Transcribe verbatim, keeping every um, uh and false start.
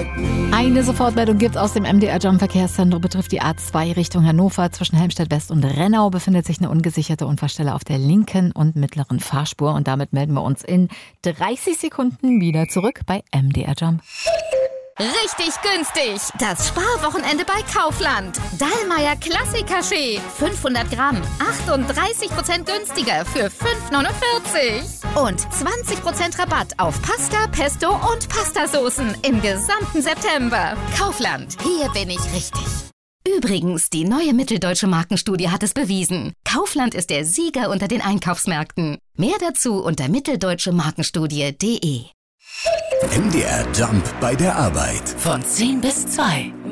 Eine Sofortmeldung gibt es aus dem M D R Jump Verkehrszentrum, betrifft die A zwei Richtung Hannover. Zwischen Helmstedt West und Rennau befindet sich eine ungesicherte Unfallstelle auf der linken und mittleren Fahrspur. Und damit melden wir uns in dreißig Sekunden wieder zurück bei M D R Jump. Richtig günstig! Das Sparwochenende bei Kaufland. Dallmayr Klassik-Kaffee. fünfhundert Gramm. achtunddreißig Prozent günstiger für fünf neunundvierzig. Und zwanzig Prozent Rabatt auf Pasta, Pesto und Pastasoßen im gesamten September. Kaufland. Hier bin ich richtig. Übrigens, die neue Mitteldeutsche Markenstudie hat es bewiesen. Kaufland ist der Sieger unter den Einkaufsmärkten. Mehr dazu unter mitteldeutsche markenstudie punkt de. M D R Jump bei der Arbeit. Von zehn bis zwei.